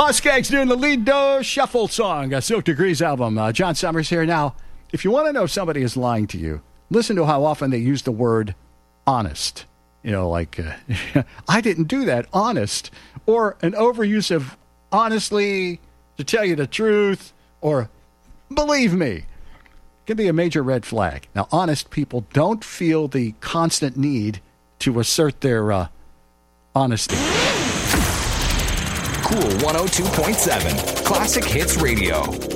Skaggs doing the lead shuffle song, a Silk Degrees album. John Summers here. Now, if you want to know if somebody is lying to you, listen to how often they use the word honest. You know, like, I didn't do that, honest. Or an overuse of honestly, to tell you the truth, or believe me. Can be a major red flag. Now, honest people don't feel the constant need to assert their honesty. Cool 102.7 Classic Hits Radio.